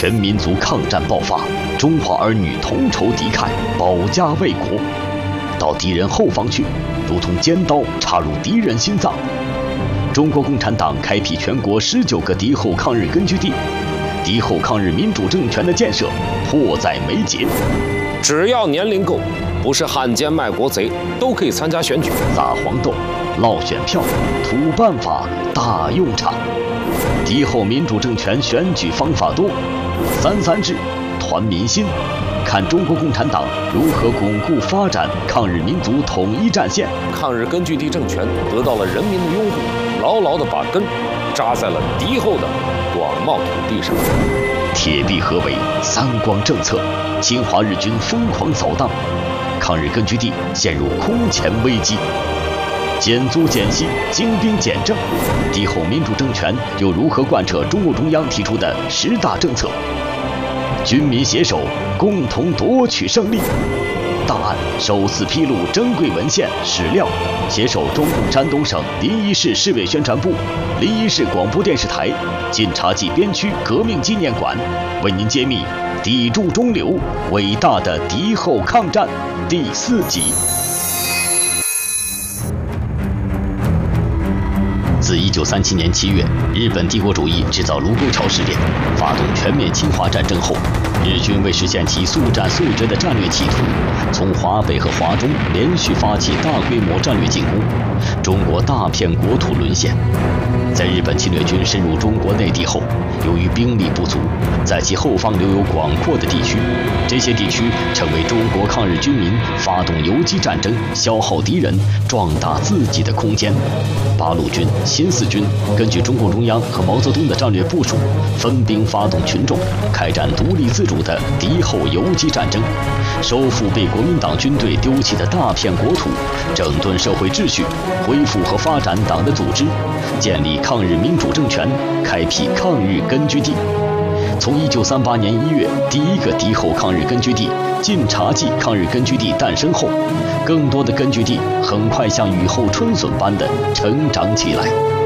全民族抗战爆发，中华儿女同仇敌忾，保家卫国。到敌人后方去，如同尖刀插入敌人心脏。中国共产党开辟全国19个敌后抗日根据地，敌后抗日民主政权的建设迫在眉睫。 只要年龄够，不是汉奸卖国贼，都可以参加选举。 撒黄豆、捞选票、土办法大用场。敌后民主政权选举方法多，33制，团民心。看中国共产党如何巩固发展抗日民族统一战线。 抗日根据地政权得到了人民的拥护，牢牢地把根扎在了敌后的广袤土地上。 铁壁合围，三光政策，侵华日军疯狂扫荡，抗日根据地陷入空前危机。减租减息，精兵简政，敌后民主政权又如何贯彻中共中央提出的10大政策？军民携手，共同夺取胜利。档案首次披露珍贵文献史料，携手中共山东省临沂市市委宣传部、临沂市广播电视台、晋察冀边区革命纪念馆，为您揭秘砥柱中流，伟大的敌后抗战第4集。自1937年7月，日本帝国主义制造卢沟桥事变，发动全面侵华战争后，日军为实现其速战速决的战略企图，从华北和华中连续发起大规模战略进攻，中国大片国土沦陷。在日本侵略军深入中国内地后，由于兵力不足，在其后方留有广阔的地区，这些地区成为中国抗日军民发动游击战争、消耗敌人、壮大自己的空间。八路军、新四军根据中共中央和毛泽东的战略部署，分兵发动群众，开展独立自主的敌后游击战争，收复被国民党军队丢弃的大片国土，整顿社会秩序，恢复和发展党的组织，建立抗日民主政权，开辟抗日根据地。从1938年1月第一个敌后抗日根据地晋察冀抗日根据地诞生后，更多的根据地很快像雨后春笋般的成长起来。